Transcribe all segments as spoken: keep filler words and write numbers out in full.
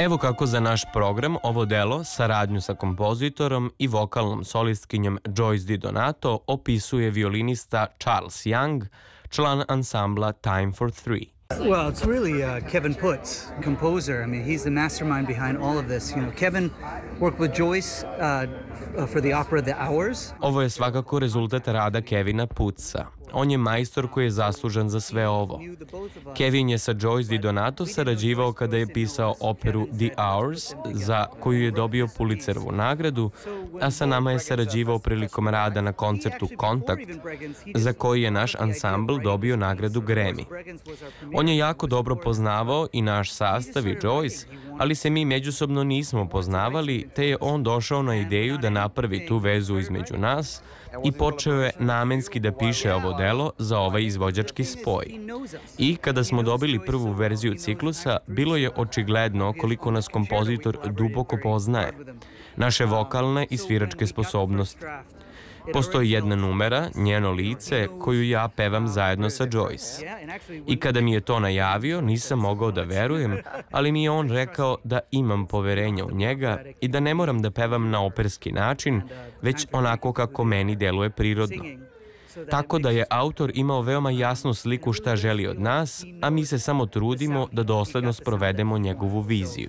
Evo kako za naš program ovo delo, saradnju sa kompozitorom i vokalnom solistkinjom Joyce DiDonato opisuje violinista Charles Young, član ansambla Time for Three. Well, it's really uh, Kevin Putz, composer. I mean, he's the mastermind behind all of this. You know, Kevin worked with Joyce uh, for the opera The Hours. Ovo je svakako rezultat rada Kevina Putza. On je majstor koji je zaslužan za sve ovo. Kevin je sa Joyce DiDonato sarađivao kada je pisao operu The Hours, za koju je dobio Pulitzerovu nagradu, a sa nama je sarađivao prilikom rada na koncertu Kontakt, za koji je naš ansambl dobio nagradu Grammy. On je jako dobro poznavao i naš sastav i Joyce, ali se mi međusobno nismo poznavali, te je on došao na ideju da napravi tu vezu između nas i počeo je namenski da piše ovo delo za ovaj izvođački spoj. I kada smo dobili prvu verziju ciklusa, bilo je očigledno koliko nas kompozitor duboko poznaje, naše vokalne i sviračke sposobnosti. Postoji jedna numera, Njeno lice, koju ja pevam zajedno sa Joyce. I kada mi je to najavio, nisam mogao da verujem, ali mi je on rekao da imam poverenja u njega i da ne moram da pevam na operski način, već onako kako meni deluje prirodno. Tako da je autor imao veoma jasnu sliku šta želi od nas, a mi se samo trudimo da dosledno sprovedemo njegovu viziju.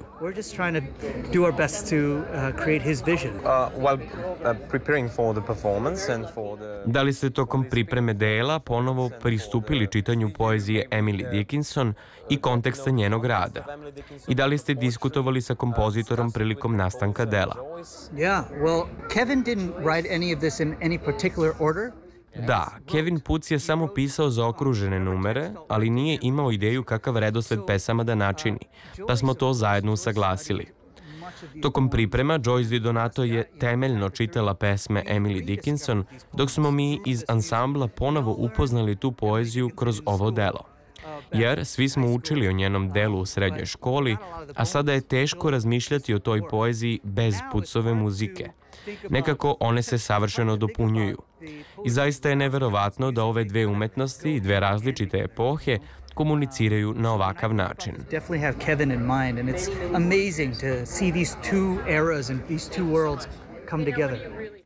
Da li ste tokom pripreme dela ponovo pristupili čitanju poezije Emily Dickinson i konteksta njenog rada? I da li ste diskutovali sa kompozitorom prilikom nastanka dela? Yeah, well, Kevin didn't write any of this in any particular order. Da, Kevin Putz je samo pisao zaokružene numere, ali nije imao ideju kakav redosled pesama da načini, pa smo to zajedno usaglasili. Tokom priprema, Joyce DiDonato je temeljno čitala pesme Emily Dickinson, dok smo mi iz ansambla ponovo upoznali tu poeziju kroz ovo delo. Jer svi smo učili o njenom delu u srednjoj školi, a sada je teško razmišljati o toj poeziji bez Putzove muzike. Nekako one se savršeno dopunjuju. I zaista je neverovatno da ove dve umetnosti i dve različite epohe komuniciraju na ovakav način. Definitely have Kevin in mind, and it's amazing to see these two eras and these two worlds come together.